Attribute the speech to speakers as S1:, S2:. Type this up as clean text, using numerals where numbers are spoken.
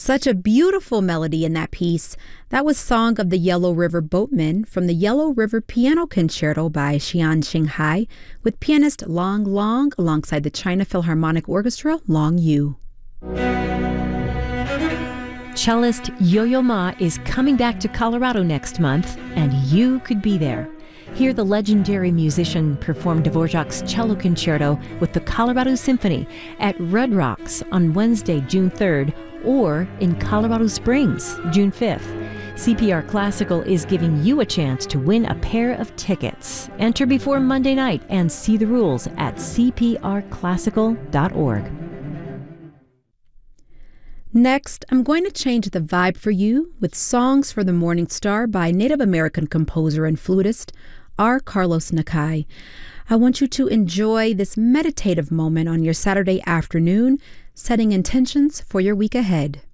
S1: Such a beautiful melody in that piece. That was Song of the Yellow River Boatmen from the Yellow River Piano Concerto by Xian Xinghai with pianist Long Long alongside the China Philharmonic Orchestra Long Yu.
S2: Cellist Yo-Yo Ma is coming back to Colorado next month, and you could be there. Hear the legendary musician perform Dvorak's Cello Concerto with the Colorado Symphony at Red Rocks on Wednesday, June 3rd, or in Colorado Springs, June 5th. CPR Classical is giving you a chance to win a pair of tickets. Enter before Monday night and see the rules at cprclassical.org.
S1: Next, I'm going to change the vibe for you with Songs for the Morning Star by Native American composer and flutist R. Carlos Nakai. I want you to enjoy this meditative moment on your Saturday afternoon, setting intentions for your week ahead.